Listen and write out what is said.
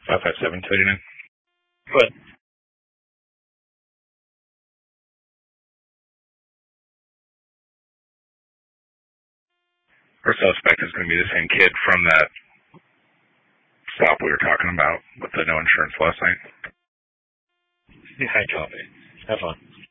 557-289. Go ahead. Our suspect is going to be the same kid from that stop we were talking about with the no insurance last night. Yeah, I copy. Have fun.